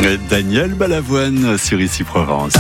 Daniel Balavoine sur Ici Provence.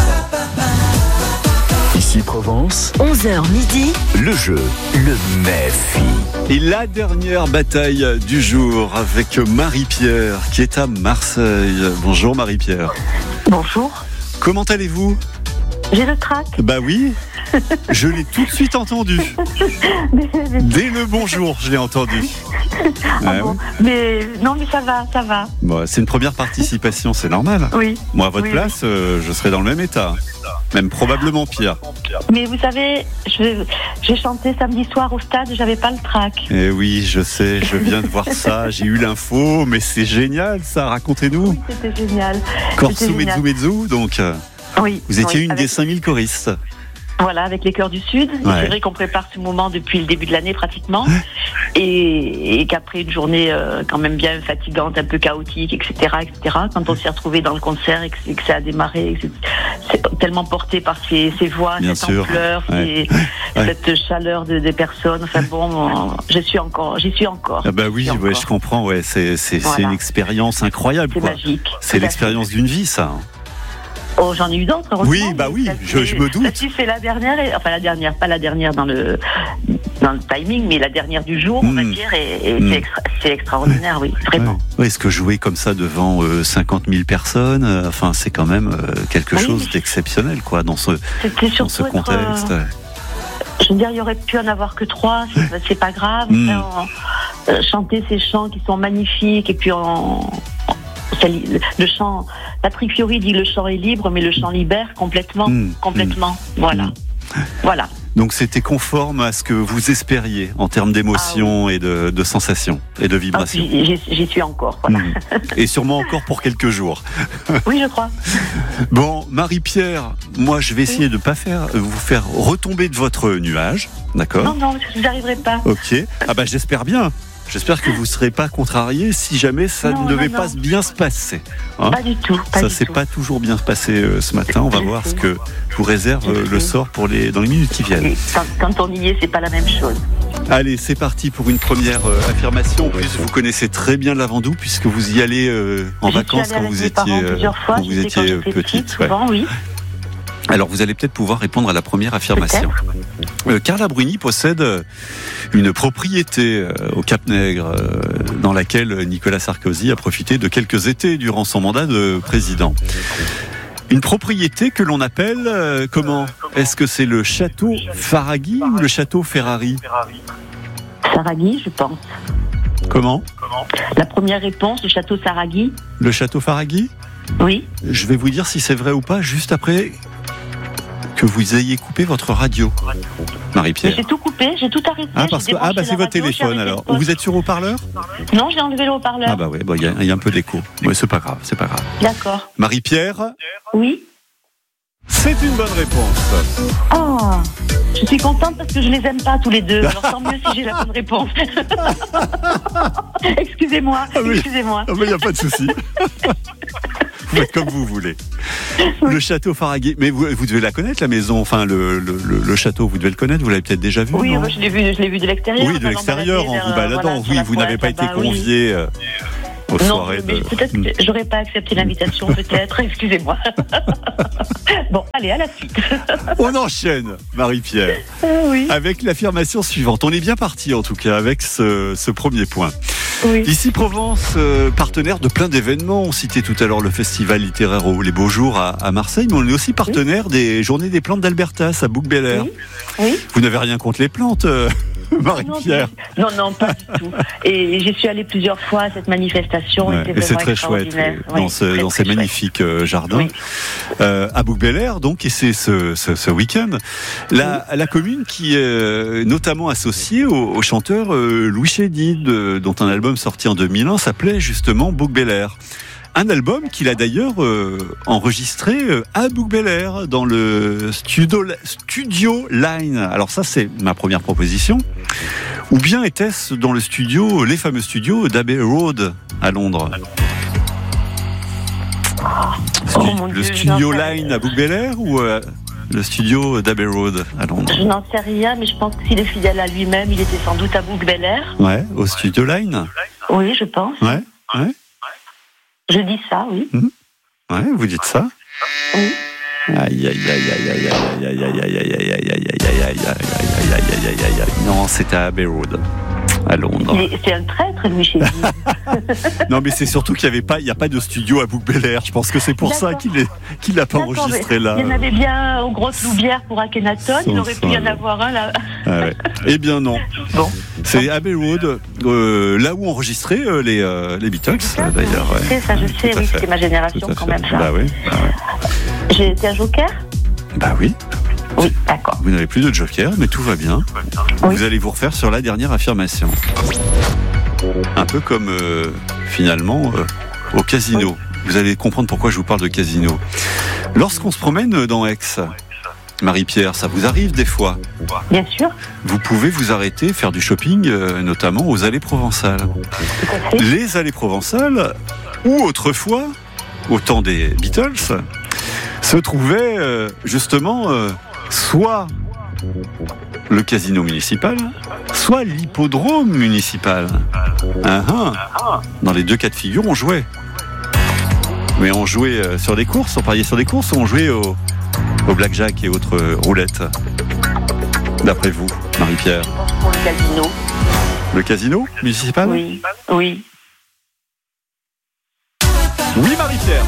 Ici Provence, 11h midi, le jeu, le Méfi. Et la dernière bataille du jour avec Marie-Pierre qui est à Marseille. Bonjour Marie-Pierre. Bonjour. Comment allez-vous ? J'ai le trac. Bah oui, je l'ai tout de suite entendu. Dès le bonjour, je l'ai entendu. Bon. Mais non, mais ça va. Bon, c'est une première participation, c'est normal. Oui. Moi, à votre Oui. place, je serais dans le même état. Même probablement pire. Mais vous savez, j'ai chanté samedi soir au stade, j'avais pas le trac. Eh oui, je sais, je viens de voir ça, j'ai eu l'info, mais c'est génial ça, racontez-nous. Oui, c'était génial. Corso Mezzo Mezzo, donc Oui. vous étiez une avec, des 5000 choristes. Voilà, avec les Chœurs du Sud. Ouais. C'est vrai qu'on prépare ce moment depuis le début de l'année pratiquement. Et qu'après une journée quand même bien fatigante, un peu chaotique, etc., quand on s'est retrouvé dans le concert et que ça a démarré, et que c'est tellement porté par ces voix, Bien cette sûr. ampleur, cette chaleur des personnes. Enfin bon, j'y suis encore. Ah bah oui, ouais, je comprends. Ouais, c'est Voilà. une expérience incroyable. C'est Quoi. magique. C'est l'expérience d'une vie, ça. Oh, j'en ai eu d'autres, heureusement. Oui, bah oui, je me doute. Celle-ci, c'est la dernière, pas la dernière dans le timing, mais la dernière du jour, on va dire, et c'est extraordinaire, oui, vraiment. Ouais. Est-ce que jouer comme ça devant 50 000 personnes, c'est quand même quelque chose d'exceptionnel, quoi, dans ce contexte. Je veux dire, il y aurait pu en avoir que 3, c'est pas grave. Chanter ces chants qui sont magnifiques, et puis le chant, Patrick Fiori dit le chant est libre, mais le chant libère complètement. Voilà. Donc c'était conforme à ce que vous espériez en termes d'émotions et de sensations et de vibrations. J'y suis encore, voilà. Et sûrement encore pour quelques jours. Oui, je crois. Bon, Marie-Pierre, moi je vais essayer de pas vous faire retomber de votre nuage, d'accord ? Non, je n'y arriverai pas. Ok. Ah bah j'espère bien. J'espère que vous ne serez pas contrariés si jamais ça ne devait pas bien se passer. Hein ? Pas du tout. Ça ne s'est pas toujours bien passé ce matin. On va voir ce que vous réserve le sort dans les minutes qui viennent. Et quand on y est, c'est pas la même chose. Allez, c'est parti pour une première affirmation. En plus, vous connaissez très bien l'Avandou puisque vous y allez en vacances quand vous étiez petite. Souvent, oui. Alors, vous allez peut-être pouvoir répondre à la première affirmation. Carla Bruni possède une propriété au Cap-Nègre dans laquelle Nicolas Sarkozy a profité de quelques étés durant son mandat de président. Une propriété que l'on appelle comment ? Est-ce que c'est le château Faraghi ou le château Ferrari ? Saraghi, je pense. Comment ? La première réponse, le château Saraghi. Le château Faraghi ? Oui. Je vais vous dire si c'est vrai ou pas juste après que vous ayez coupé votre radio, Marie-Pierre. J'ai tout coupé, j'ai tout arrêté. C'est votre téléphone alors. Vous êtes sur haut-parleur ? Non, j'ai enlevé le haut-parleur. Ah bah ouais, il y a un peu d'écho. Mais c'est pas grave. D'accord. Marie-Pierre ? Oui. C'est une bonne réponse. Oh, je suis contente parce que je les aime pas tous les deux. Alors tant mieux si j'ai la bonne réponse. Excusez-moi. Ah mais il n'y a pas de souci. Vous faites comme vous voulez. Le château Faraghi, mais vous devez la connaître, la maison, le château, vous devez le connaître, vous l'avez peut-être déjà vu. Oui, je l'ai vu de l'extérieur. Oui, de l'extérieur, en vous baladant. Vous n'avez pas été convié aux soirées mais peut-être que j'aurais pas accepté l'invitation, peut-être, excusez-moi. Bon, allez, à la suite. On enchaîne, Marie-Pierre, oui. avec l'affirmation suivante. On est bien parti, en tout cas, avec ce premier point. Oui. Ici Provence, partenaire de plein d'événements. On citait tout à l'heure le festival littéraire Les Beaux Jours à Marseille, mais on est aussi partenaire des Journées des plantes d'Albertas à Bouc-Bel-Air. Oui. Vous n'avez rien contre les plantes, Marie-Pierre? Non, pas du tout. Et j'y suis allée plusieurs fois à cette manifestation. Ouais, et c'est très chouette dans ces magnifiques jardins à Bouc-Bel-Air. Donc, et c'est ce week-end la commune qui est notamment associée au chanteur Louis Chédid, dont un album sorti en 2001 s'appelait justement Bouc-Bel-Air. Un album qu'il a d'ailleurs enregistré à Bouc-Bel-Air dans le studio Line. Alors ça, c'est ma première proposition. Ou bien était-ce dans les fameux studios d'Abbey Road à Londres? Le studio Line à Bouc-Bel-Air ou le studio d'Abbey Road à Londres? Je n'en sais rien, mais je pense que s'il est fidèle à lui-même, il était sans doute à Bouc-Bel-Air. Ouais, au studio Line. Oui, je pense. Ouais. Je dis ça, oui. Ouais, vous dites ça? Oui. Aïe, aïe, aïe, aïe, aïe, aïe, aïe, aïe, aïe, aïe, aïe, aïe, aïe, aïe, aïe, aïe. Non, c'était à Abbey Road, à Londres. Mais c'est un traître, Louis Chézy. Non, mais c'est surtout qu'il n'y a pas de studio à Bouc-Bel-Air. Je pense que c'est pour ça qu'il l'a pas enregistré là. Il y en avait bien aux Grosses Loubières pour Akhenaton. Il aurait pu y en avoir un là. Ah ouais. Eh bien non. Bon. C'est Abbey Road, là où enregistraient les Beatles, d'ailleurs. Ouais. C'est ça, je sais, oui, c'était ma génération quand même. Ça. Bah oui. J'ai été un joker? Bah oui. Oui, d'accord. Vous n'avez plus de joker, mais tout va bien. Oui. Vous allez vous refaire sur la dernière affirmation. Un peu comme, finalement, au casino. Oui. Vous allez comprendre pourquoi je vous parle de casino. Lorsqu'on se promène dans Aix, Marie-Pierre, ça vous arrive des fois? Bien sûr. Vous pouvez vous arrêter, faire du shopping, notamment aux allées provençales. Tout à fait. Les allées provençales, où autrefois, au temps des Beatles, se trouvait justement soit le casino municipal, soit l'hippodrome municipal. Dans les deux cas de figure, on jouait. Mais on jouait sur des courses, on pariait sur des courses, ou on jouait au blackjack et autres roulettes. D'après vous, Marie-Pierre? Pour le casino. Le casino municipal? Oui. Oui. Oui, Marie-Pierre.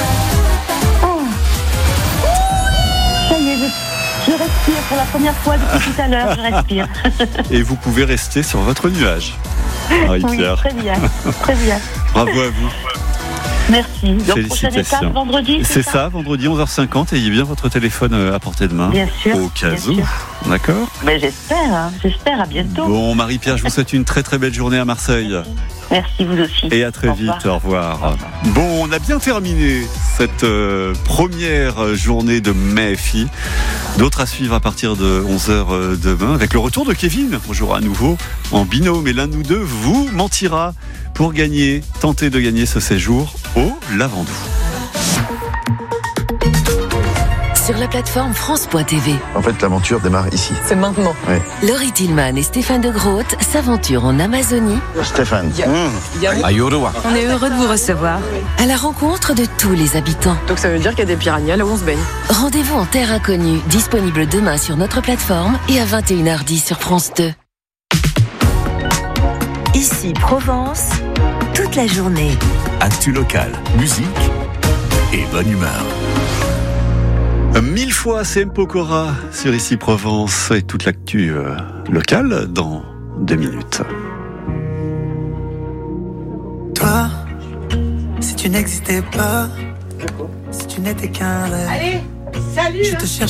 Ça y est, je respire pour la première fois depuis tout à l'heure, je respire. Et vous pouvez rester sur votre nuage, Marie-Pierre. Oui, très bien, très bien. Bravo à vous. Merci. Donc, prochaine étape, vendredi, c'est ça, vendredi 11h50, ayez bien votre téléphone à portée de main. Bien sûr. Au cas où. D'accord? Mais j'espère, à bientôt. Bon, Marie-Pierre, je vous souhaite une très très belle journée à Marseille. Merci, vous aussi. Et à très vite, au revoir. Bon, on a bien terminé cette première journée de MFI. D'autres à suivre à partir de 11h demain, avec le retour de Kevin. On jouera à nouveau en binôme, et l'un de nous deux vous mentira pour tenter de gagner ce séjour au Lavandou. Sur la plateforme France.tv. En fait, l'aventure démarre ici. C'est maintenant. Oui. Laurie Tillman et Stéphane de Groot s'aventurent en Amazonie. Stéphane. On est heureux de vous recevoir. À la rencontre de tous les habitants. Donc ça veut dire qu'il y a des piranhas là où on se baigne. Rendez-vous en terre inconnue, disponible demain sur notre plateforme et à 21h10 sur France 2. Ici Provence, toute la journée. Actu local, musique et bonne humeur. 1000 fois CM Pokora sur Ici Provence, et toute l'actu locale dans 2 minutes. Toi, si tu n'existais pas, si tu n'étais qu'un rêve, allez, salut, je te cherche.